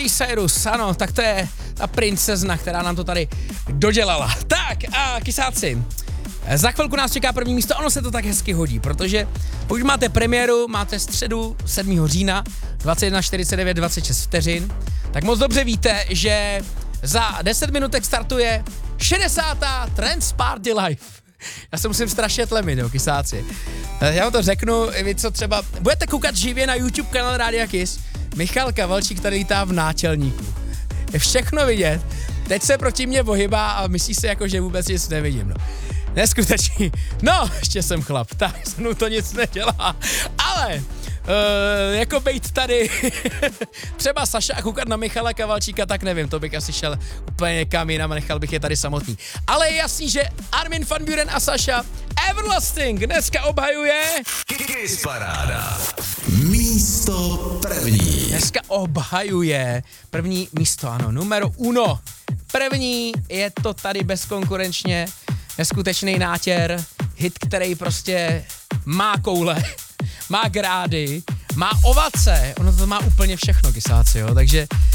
Miley Cyrus, ano, tak to je ta princezna, která nám to tady dodělala. Tak a kysáci, za chvilku nás čeká první místo, ono se to tak hezky hodí, protože pokud máte premiéru, máte středu 7. října, 21:49, 26 vteřin, tak moc dobře víte, že za 10 minutek startuje 60. Trends Party Live. Já se musím strašně tlemit, jo, kysáci. Já vám to řeknu, vy co třeba, budete koukat živě na YouTube kanál Rádia Kiss, Michal Kavalčík tady lítá v náčelníku. Je všechno vidět, teď se proti mě ohybá a myslí si jako, že vůbec nic nevidím, no. Neskutečný. No, ještě jsem chlap, tak se mnou to nic nedělá. Ale, jako bejt tady třeba Saša a koukat na Michala Kavalčíka, tak nevím, to bych asi šel úplně někam jinam a nechal bych je tady samotný. Ale je jasný, že Armin van Buuren a Saša Everlasting dneska obhajuje Kiss Paráda. Místo první. Dneska obhajuje první místo, ano, numero uno. První je to tady bezkonkurenčně, neskutečný nátěr, hit, který prostě má koule, má grády, má ovace, ono to má úplně všechno, kysáci, jo, takže